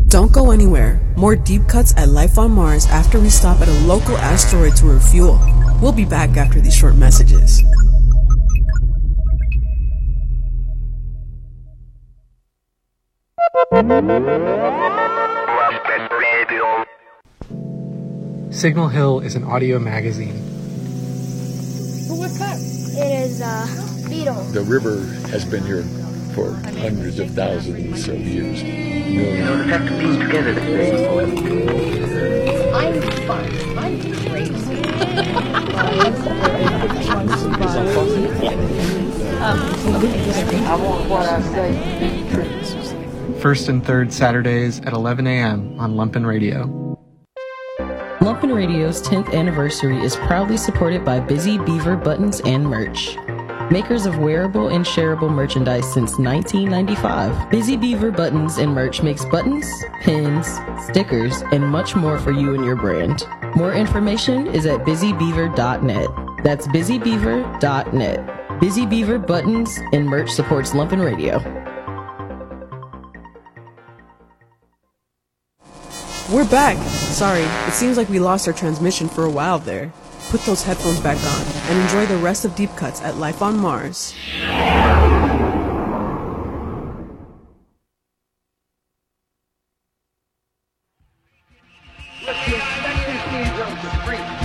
Don't go anywhere. More deep cuts at Life on Mars after we stop at a local asteroid to refuel. We'll be back after these short messages. Signal Hill is an audio magazine. What's that? It is a beetle. The river has been here for hundreds of thousands of years. Millions. You have to piece together the thing. I'm fun. I'm crazy. I want what I say. First and third Saturdays at 11 a.m. on Lumpen Radio. Lumpen Radio's 10th anniversary is proudly supported by Busy Beaver Buttons and Merch, makers of wearable and shareable merchandise since 1995. Busy Beaver Buttons and Merch makes buttons, pins, stickers, and much more for you and your brand. More information is at busybeaver.net. That's busybeaver.net. Busy Beaver Buttons and Merch supports Lumpen Radio. We're back! Sorry, it seems like we lost our transmission for a while there. Put those headphones back on and enjoy the rest of Deep Cuts at Life on Mars. Let's see, that's 15 drums of free.